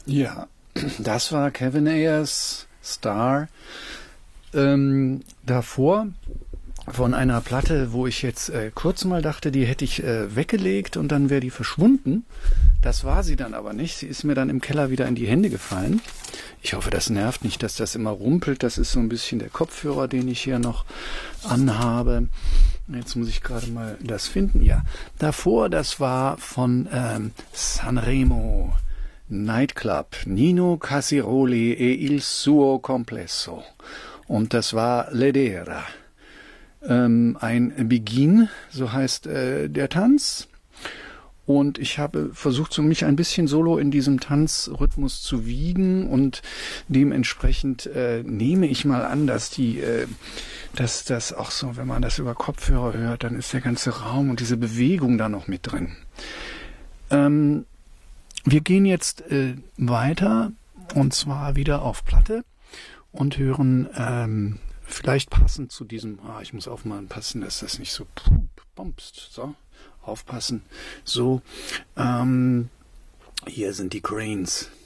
Ja, das war Kevin Ayers Star. Davor von einer Platte, wo ich jetzt kurz mal dachte, die hätte ich weggelegt und dann wäre die verschwunden. Das war sie dann aber nicht. Sie ist mir dann im Keller wieder in die Hände gefallen. Ich hoffe, das nervt nicht, dass das immer rumpelt. Das ist so ein bisschen der Kopfhörer, den ich hier noch anhabe. Jetzt muss ich gerade mal das finden. Ja, davor, das war von Sanremo Nightclub, Nino Casiroli e il suo complesso. Und das war Ledera. Ein Begin, so heißt der Tanz. Und ich habe versucht, so mich ein bisschen solo in diesem Tanzrhythmus zu wiegen und dementsprechend nehme ich mal an, dass dass das auch so, wenn man das über Kopfhörer hört, dann ist der ganze Raum und diese Bewegung da noch mit drin. Wir gehen jetzt weiter und zwar wieder auf Platte und hören vielleicht passend zu diesem, ich muss aufpassen, dass das nicht so bumpst, so. Aufpassen. So, hier sind die Cranes.